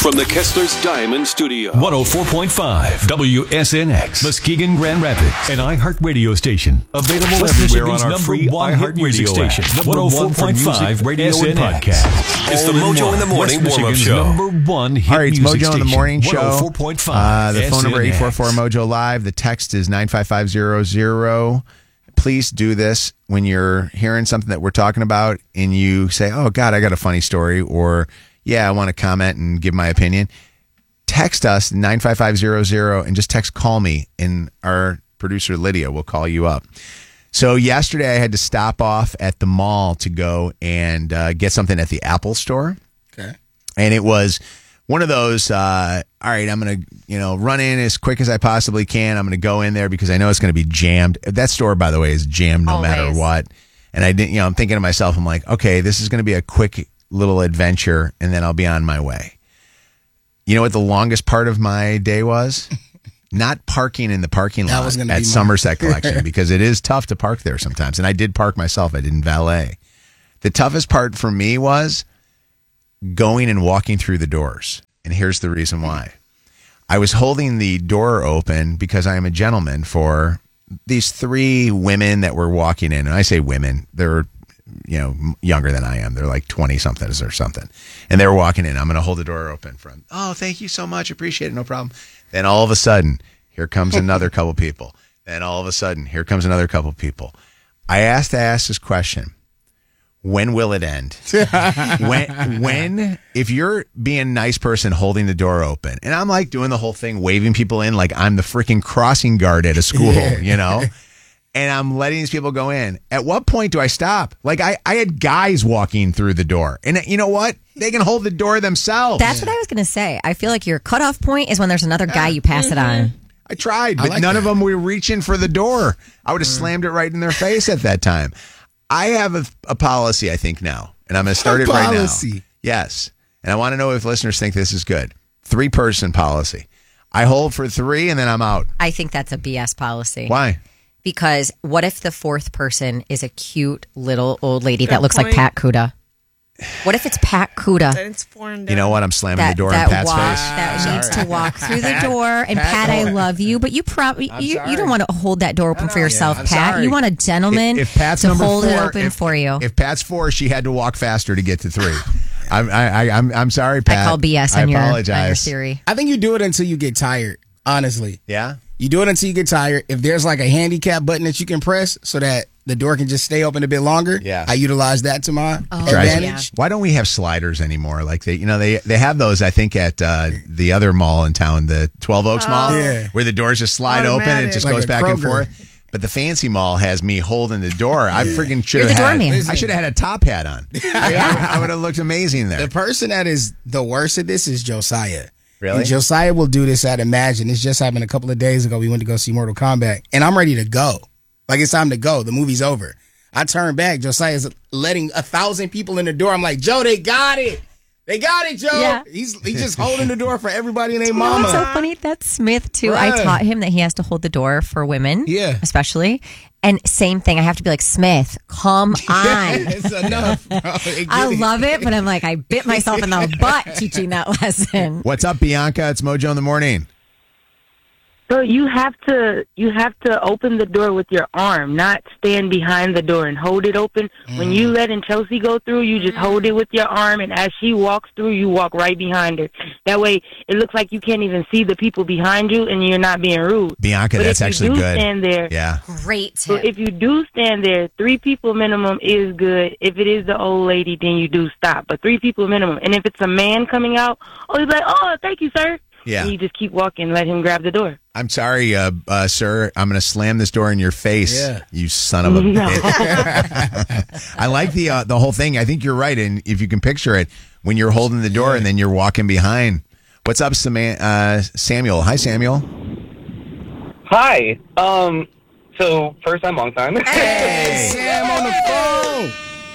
From the Kessler's Diamond Studio. 104.5 WSNX, Muskegon, Grand Rapids, an iHeartRadio station. Available everywhere on our free iHeartRadio station. 104.5 Radio and Podcast. It's the Mojo in the Morning warm-up show. Number one hit All right, it's music Mojo in the station. Morning Show. 104.5 The phone number SNX. 844-MOJO Live. The text is 95500. Please do this when you're hearing something that we're talking about and you say, oh, God, I got a funny story, or, yeah, I want to comment and give my opinion. Text us 95500 and just text call me, and our producer Lydia will call you up. So yesterday I had to stop off at the mall to go and get something at the Apple store. Okay. And it was one of those, all right, I'm going to, run in as quick as I possibly can. I'm going to go in there because I know it's going to be jammed. That store, by the way, is jammed no matter what. And I didn't, I'm thinking to myself, I'm like, okay, this is going to be a quick little adventure, and then I'll be on my way. You know what the longest part of my day was? Not parking in the parking lot at Somerset Collection, because it is tough to park there sometimes. And I did park myself. I didn't valet. The toughest part for me was going and walking through the doors. And here's the reason why. I was holding the door open because I am a gentleman for these three women that were walking in. And I say women, they're younger than I am. They're like 20-somethings or something. And they were walking in. I'm going to hold the door open for them. Oh, thank you so much. Appreciate it. No problem. Then all of a sudden, here comes another couple people. Then all of a sudden, here comes another couple people. I asked this question. When will it end? when, if you're being a nice person holding the door open, and I'm like doing the whole thing, waving people in like I'm the freaking crossing guard at a school, and I'm letting these people go in. At what point do I stop? Like I had guys walking through the door, and you know what? They can hold the door themselves. That's what I was going to say. I feel like your cutoff point is when there's another guy you pass it on. I tried, but none of them were reaching for the door. I would have slammed it right in their face at that time. I have a policy, I think, now, and I'm going to start it right now. Yes. And I want to know if listeners think this is good. 3-person policy. I hold for 3 and then I'm out. I think that's a BS policy. Why? Because what if the 4th person is a cute little old lady that looks like Pat Kuda? What if it's Pat Kuda? You know what? I'm slamming the door in Pat's face. That needs to walk through the door. And Pat, I love you, but you probably you don't want to hold that door open for yourself, Pat. You want a gentleman if Pat's to number hold 4, it open for you. If Pat's 4, she had to walk faster to get to 3. I'm sorry, Pat. I call BS on your theory. I think you do it until you get tired. Honestly, yeah. You do it until you get tired. If there's like a handicap button that you can press so that the door can just stay open a bit longer, I utilize that to my advantage. Yeah. Why don't we have sliders anymore? Like they have those. I think at the other mall in town, the 12 Oaks Mall, where the doors just slide open and it just goes back and forth. But the fancy mall has me holding the door. I freaking should have had. I should have had a top hat on. I would have looked amazing there. The person that is the worst at this is Josiah. Really? And Josiah will do this at Imagine. This just happened a couple of days ago. We went to go see Mortal Kombat, and I'm ready to go. Like, it's time to go. The movie's over. I turn back. Josiah's letting 1,000 people in the door. I'm like, Joe, they got it. They got it, Joe. Yeah. He's just holding the door for everybody and their mama. It's so funny. That's Smith, too. Right. I taught him that he has to hold the door for women, especially. And same thing. I have to be like, Smith, come on. It's enough, bro. I love it, but I'm like, I bit myself in the butt teaching that lesson. What's up, Bianca? It's Mojo in the Morning. So you have to open the door with your arm, not stand behind the door and hold it open. When you letting Chelsea go through, you just hold it with your arm, and as she walks through, you walk right behind her. That way, it looks like you can't even see the people behind you, and you're not being rude. Bianca, that's actually good. Stand there, great tip. So if you do stand there, 3 people minimum is good. If it is the old lady, then you do stop. But 3 people minimum. And if it's a man coming out, you're like, oh, thank you, sir. Yeah. And you just keep walking, let him grab the door. I'm sorry, sir. I'm going to slam this door in your face, you son of a bitch. I like the whole thing. I think you're right. And if you can picture it, when you're holding the door and then you're walking behind. What's up, Samuel? Hi, Samuel. Hi. So, first time, long time. Hey, Sam on the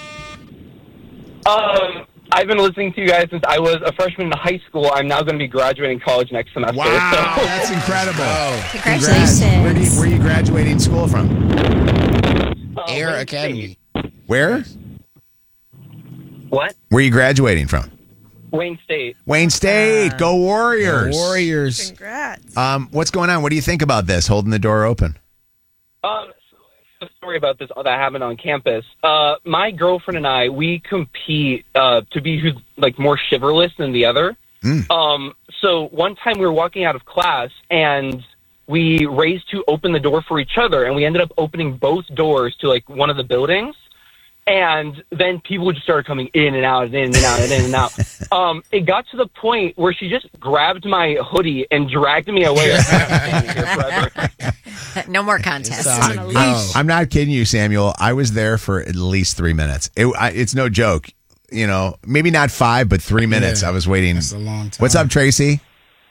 phone. I've been listening to you guys since I was a freshman in high school. I'm now going to be graduating college next semester. Wow, that's incredible. Congratulations. Where are you graduating school from? Air Academy. Where? What? Where are you graduating from? Wayne State. Wayne State. Go Warriors. Go Warriors. Congrats. What's going on? What do you think about this, holding the door open? A story about this that happened on campus. My girlfriend and I, we compete to be who's like more chivalrous than the other. So one time we were walking out of class and we raced to open the door for each other, and we ended up opening both doors to like one of the buildings. And then people just started coming in and out and in and out and in and out. It got to the point where she just grabbed my hoodie and dragged me away. No more contests. I'm not kidding you, Samuel. I was there for at least 3 minutes. It's no joke. You know, maybe not 5, but 3 minutes. I was waiting. That's a long time. What's up, Tracy?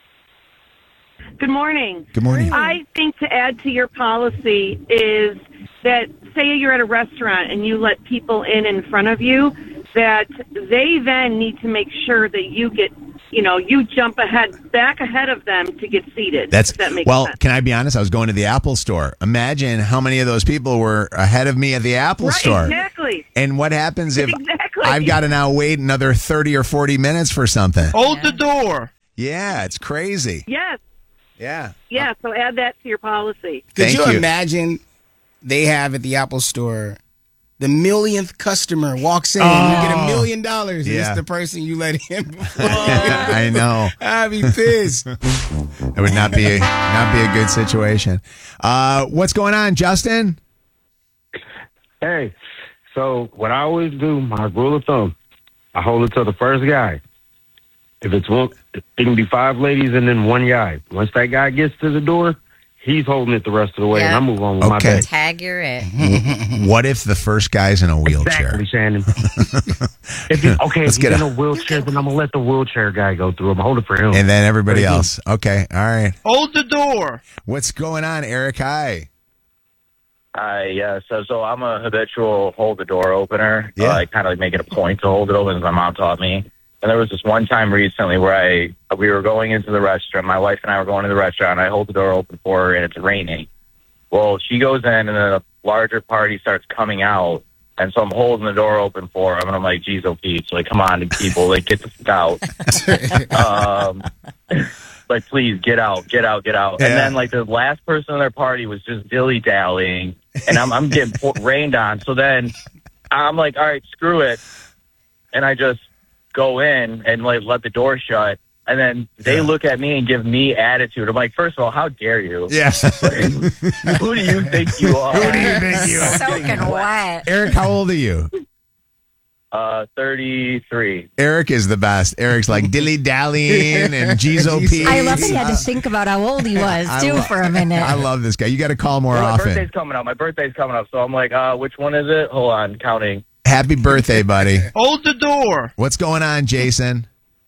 Good morning. Good morning. I think to add to your policy is that, say you're at a restaurant and you let people in front of you, that they then need to make sure that you get, you jump back ahead of them to get seated. That makes sense. Can I be honest? I was going to the Apple store. Imagine how many of those people were ahead of me at the Apple store. Exactly. And what happens if I've got to now wait another 30 or 40 minutes for something? Hold the door. Yeah, it's crazy. Yes. Yeah. Yeah, so add that to your policy. Could you imagine they have at the Apple store, the millionth customer walks in, you get $1 million, and it's the person you let in before. I know. I'd be pissed. It would not be a good situation. What's going on, Justin? Hey, so what I always do, my rule of thumb, I hold it to the first guy. If it's one, it can be 5 ladies and then 1 guy. Once that guy gets to the door, he's holding it the rest of the way, and I move on with my day. Tag, you're it. What if the first guy's in a wheelchair? Exactly, Shannon. if he's in a wheelchair, then I'm going to let the wheelchair guy go through. I'm going to hold it for him. And then everybody else. Okay, all right. Hold the door. What's going on, Eric? Hi. Yeah, so I'm a habitual hold the door opener. Yeah. I kind of make it a point to hold it open, as my mom taught me. And there was this one time recently where we were going into the restaurant. My wife and I were going to the restaurant. And I hold the door open for her, and it's raining. Well, she goes in, and then a larger party starts coming out. And so I'm holding the door open for her. And I'm like, geez, oh, Pete. Like, come on, people. Like, get the fuck out. Like, please, get out. Yeah. And then, like, the last person in their party was just dilly-dallying. And I'm getting rained on. So then I'm like, all right, screw it. And I just go in and like let the door shut, and then they look at me and give me attitude. I'm like, first of all, how dare you? Yeah. Who do you think you are? Who do you think you are? Soaking wet. Eric, how old are you? 33. Eric is the best. Eric's like dilly-dallying and geez-o-peas. I love that he had to think about how old he was, for a minute. I love this guy. You got to call more often. My birthday's coming up. So I'm like, which one is it? Hold on, counting. Happy birthday, buddy. Hold the door. What's going on, Jason?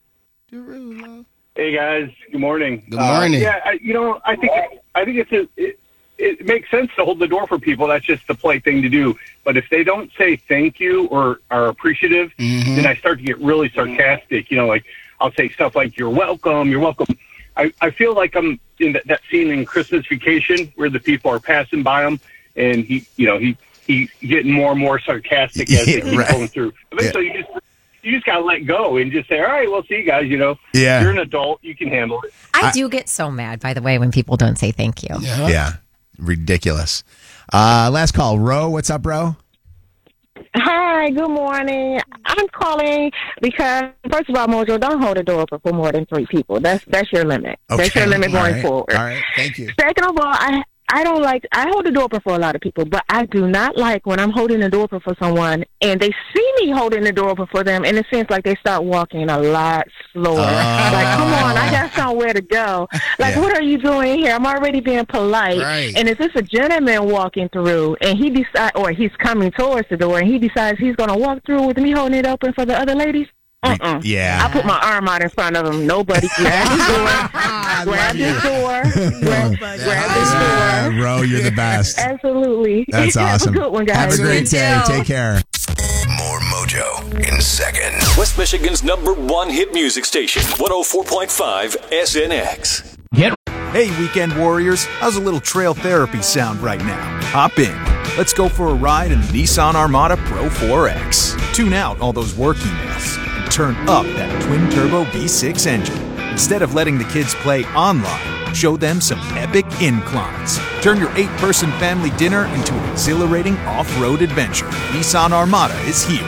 Hey, guys. Good morning. Good morning. I think it makes sense to hold the door for people. That's just the polite thing to do. But if they don't say thank you or are appreciative, then I start to get really sarcastic. Like I'll say stuff like, you're welcome, you're welcome. I feel like I'm in that scene in Christmas Vacation where the people are passing by him, and he's getting more and more sarcastic as they keep going through. Eventually, you just gotta let go and just say, all right, well, see you guys. You're an adult, you can handle it. I do get so mad, by the way, when people don't say thank you. Yeah, ridiculous. Last call, Ro. What's up, Ro? Hi, good morning. I'm calling because, first of all, Mojo, don't hold the door open for more than 3 people. That's your limit. Okay. That's your limit going forward. All right, thank you. Second of all, I hold the door open for a lot of people, but I do not like when I'm holding the door open for someone and they see me holding the door open for them, and it seems like they start walking a lot slower. Like, come on, I got somewhere to go. Like, what are you doing here? I'm already being polite. Right. And if it's a gentleman walking through and he's coming towards the door and he decides he's going to walk through with me holding it open for the other ladies, yeah. I put my arm out in front of him. Nobody grab his door. Grab this door. Grab this door. Ro, you're the best. Absolutely. That's awesome. Have a good one, guys. Have a great day. Take care. More Mojo in seconds. West Michigan's #1 hit music station, 104.5 SNX. Hey, weekend warriors. How's a little trail therapy sound right now? Hop in. Let's go for a ride in the Nissan Armada Pro 4X. Tune out all those work emails and turn up that twin-turbo V6 engine. Instead of letting the kids play online, show them some epic inclines. Turn your 8-person family dinner into an exhilarating off-road adventure. Nissan Armada is here.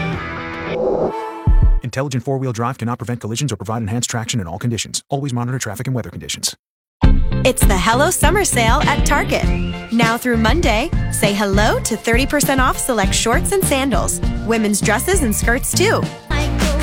Intelligent four-wheel drive cannot prevent collisions or provide enhanced traction in all conditions. Always monitor traffic and weather conditions. It's the Hello Summer Sale at Target. Now through Monday, say hello to 30% off select shorts and sandals. Women's dresses and skirts too.